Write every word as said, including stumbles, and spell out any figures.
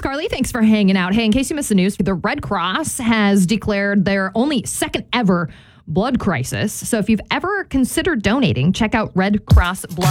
Carly. Thanks for hanging out. Hey, in case you missed the news, the Red Cross has declared their only second ever blood crisis. So if you've ever considered donating, check out Red Cross Blood.